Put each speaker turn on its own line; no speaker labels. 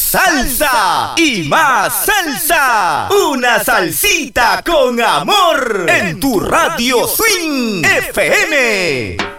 salsa y más salsa. Una salsita con amor en tu Radio Swing FM.